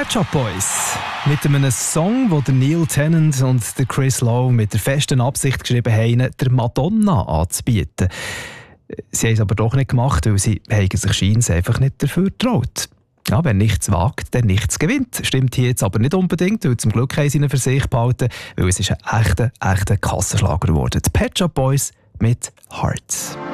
Pet Shop Boys. Mit einem Song, den der Neil Tennant und der Chris Lowe mit der festen Absicht geschrieben haben, der Madonna anzubieten. Sie haben es aber doch nicht gemacht, weil sie sich scheinbar einfach nicht dafür getraut. Ja, wer nichts wagt, der nichts gewinnt. Stimmt hier jetzt aber nicht unbedingt, weil zum Glück haben sie ihn für sich behalten, weil es ist ein echter Kassenschlager geworden. Die Pet Shop Boys mit Hearts.